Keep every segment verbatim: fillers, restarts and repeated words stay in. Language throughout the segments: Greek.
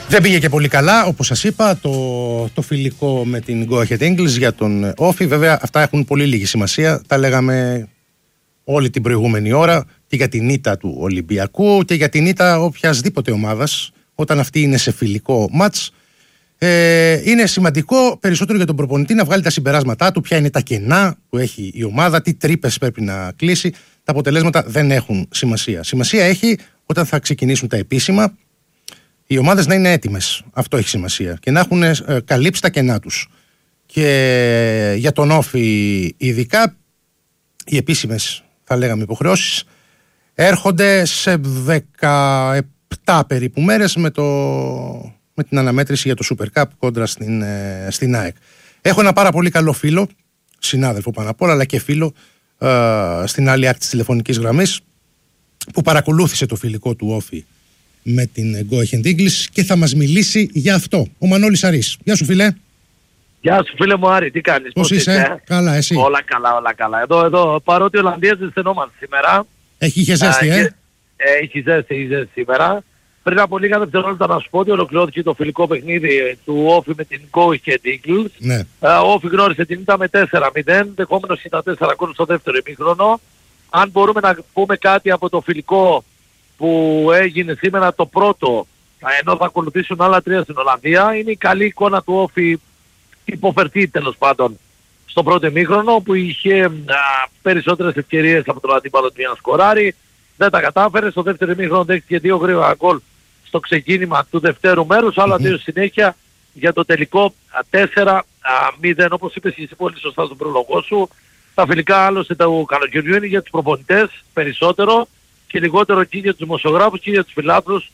Δεν πήγε και πολύ καλά, όπως σας είπα, το, το φιλικό με την Go Ahead Eagles για τον Όφη. Βέβαια, αυτά έχουν πολύ λίγη σημασία. Τα λέγαμε όλη την προηγούμενη ώρα και για την ήττα του Ολυμπιακού και για την ήττα οποιασδήποτε ομάδας, όταν αυτή είναι σε φιλικό μάτς. Ε, είναι σημαντικό περισσότερο για τον προπονητή να βγάλει τα συμπεράσματά του, ποια είναι τα κενά που έχει η ομάδα, τι τρύπες πρέπει να κλείσει. Τα αποτελέσματα δεν έχουν σημασία. Σημασία έχει όταν θα ξεκινήσουν τα επίσημα, οι ομάδες να είναι έτοιμες. Αυτό έχει σημασία. Και να έχουν ε, καλύψει τα κενά τους. Και για τον Όφη ειδικά, οι επίσημες, θα λέγαμε, υποχρεώσεις έρχονται σε δεκαεπτά περίπου μέρες με, το, με την αναμέτρηση για το Super Cup κόντρα στην, ε, στην ΑΕΚ. Έχω ένα πάρα πολύ καλό φίλο, συνάδελφο πάνω απ' όλα, αλλά και φίλο ε, στην άλλη άκρη της τηλεφωνικής γραμμής, που παρακολούθησε το φιλικό του Όφη με την Go Ahead Eagles και θα μας μιλήσει για αυτό. Ο Μανώλης Αρής. Γεια σου, φίλε. Γεια σου, φίλε μου, Άρη, τι κάνεις? Πώς είσαι? είσαι? Καλά, εσύ? Όλα καλά, όλα καλά. Εδώ, εδώ, παρότι ο Ολλανδίας δεν στενόμαστε σήμερα. Έχει είχε ζέστη, ε? Έχει ζέστη, έχει ζέστη σήμερα. Πριν από λίγα δευτερόλεπτα να σου πω ότι ολοκληρώθηκε το φιλικό παιχνίδι του Όφη με την Go Ahead Eagles. Ναι. Ο Όφη γνώρισε την ήττα με τέσσερα μηδέν, δεχόμενος ήταν τέσσερα γκολ στο δεύτερο ημίχρονο. Αν μπορούμε να πούμε κάτι από το φιλικό που έγινε σήμερα, το πρώτο, ενώ θα ακολουθήσουν άλλα τρία στην Ολλανδία, είναι η καλή εικόνα του Όφη, υποφερθεί τέλος πάντων στο πρώτο ημίχρονο, που είχε α, περισσότερες ευκαιρίες από τον αντίπαλο του για να σκοράρει. Δεν τα κατάφερε. Στο δεύτερο ημίχρονο δέχτηκε δύο γρήγορα γκολ στο ξεκίνημα του δευτέρου μέρους, άλλα δύο συνέχεια για το τελικό τέσσερα μηδέν. Όπως είπες και εσύ πολύ σωστά στον πρόλογο σου, τα φιλικά άλλωστε του καλοκαιριού είναι για τους προπονητές περισσότερο και λιγότερο και για τους δημοσιογράφους και για τους φιλάθλους,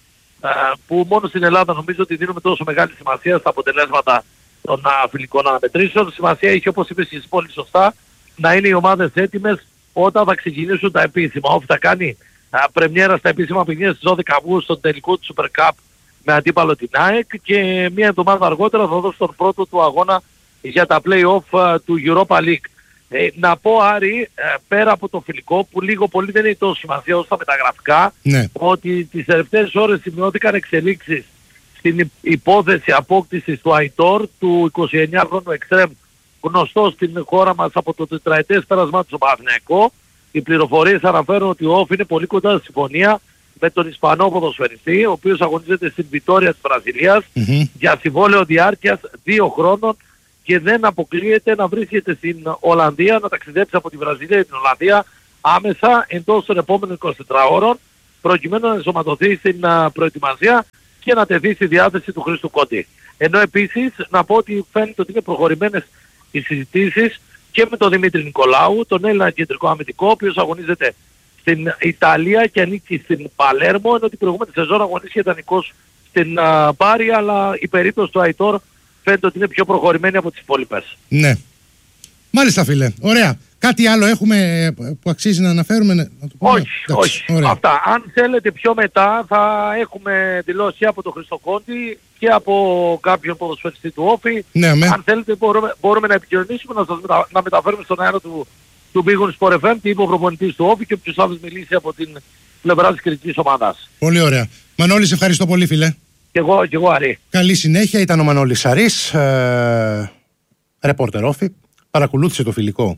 που μόνο στην Ελλάδα νομίζω ότι δίνουμε τόσο μεγάλη σημασία στα αποτελέσματα των α, φιλικών αναμετρήσεων. Σημασία έχει, όπως είπες και εσύ πολύ σωστά, να είναι οι ομάδες έτοιμες όταν θα ξεκινήσουν τα επίσημα. Όφη θα κάνει α, πρεμιέρα στα επίσημα παιχνίδια στις δώδεκα Αυγούστου στον τελικό του Super Cup με αντίπαλο την ΑΕΚ, και μία εβδομάδα αργότερα θα δώσει τον πρώτο του αγώνα για τα play-off α, του Europa League. Ε, να πω, Άρη, ε, πέρα από το φιλικό, που λίγο πολύ δεν είναι τόσο σημασία όσο τα μεταγραφικά, ναι, ότι τις τελευταίες ώρες σημειώθηκαν εξελίξεις στην υπόθεση απόκτησης του Αϊτόρ, του εικοσιεννιάχρονου εξτρέμ, γνωστό στην χώρα μας από το τετραετές πέρασμά του στο Παναθηναϊκό. Οι πληροφορίες αναφέρουν ότι ο Όφη είναι πολύ κοντά στη συμφωνία με τον Ισπανό ποδοσφαιριστή, ο οποίος αγωνίζεται στην Βιτόρια της Βραζιλίας mm-hmm. για συμβόλαιο διάρκειας δύο χρόνων, και δεν αποκλείεται να βρίσκεται στην Ολλανδία, να ταξιδέψει από τη Βραζιλία ή την Ολλανδία άμεσα εντός των επόμενων εικοσιτετρών ώρων, προκειμένου να ενσωματωθεί στην uh, προετοιμασία και να τεθεί στη διάθεση του Χρήστου Κόντι. Ενώ επίσης να πω ότι φαίνεται ότι είναι προχωρημένες οι συζητήσεις και με τον Δημήτρη Νικολάου, τον Έλληνα κεντρικό αμυντικό, ο οποίος αγωνίζεται στην Ιταλία και ανήκει στην Παλέρμο, ενώ την προηγούμενη σεζόν αγωνίστηκε ιδανικός στην uh, Μπάρι, αλλά η περίπτωση του Αϊτόρ φαίνεται ότι είναι πιο προχωρημένη από τις υπόλοιπες. Ναι. Μάλιστα, φίλε. Ωραία. Κάτι άλλο έχουμε που αξίζει να αναφέρουμε? Να το πούμε? Όχι, Εντάξει, όχι. Αυτά. Αν θέλετε πιο μετά θα έχουμε δηλώσει από τον Χριστοκόντη και από κάποιον ποδοσφαιριστή του Όφη. Ναι, με. Αν θέλετε μπορούμε, μπορούμε να επικοινωνήσουμε, να, σας μετα, να μεταφέρουμε στον αέρα του, του Big Win Sport εφ εμ τι είπε ο προπονητής του Όφη και ποιος άλλος μιλήσει από την πλευρά της κριτικής ομάδας. Πολύ ωραία. Μανώλη, σε ευχαριστώ πολύ, φίλε. Και εγώ, και εγώ, Αρή. Καλή συνέχεια. Ήταν ο Μανώλης Αρής, ε, ρεπόρτερ Όφη. Παρακολούθησε το φιλικό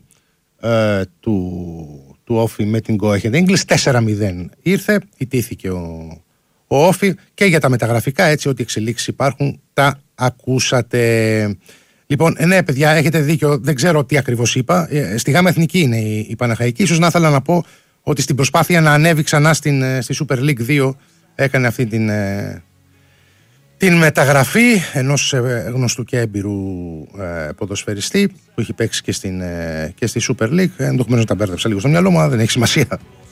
ε, του, του Όφη με την Go Ahead Eagles. τέσσερα μηδέν ήρθε, ιτήθηκε ο, ο Όφη, και για τα μεταγραφικά, έτσι, ό,τι εξελίξεις υπάρχουν τα ακούσατε. Λοιπόν, ναι, παιδιά, έχετε δίκιο. Δεν ξέρω τι ακριβώς είπα. Ε, στη Γάμα Εθνική είναι η, η Παναχαϊκή. Ίσως να ήθελα να πω ότι στην προσπάθεια να ανέβει ξανά στην, στη Super League δύο έκανε αυτή την... Ε, την μεταγραφή ενός γνωστού και έμπειρου ε, ποδοσφαιριστή που έχει παίξει και, στην, ε, και στη Super League. Ενδεχομένως να τα μπέρδεψα λίγο στο μυαλό μου, αλλά δεν έχει σημασία.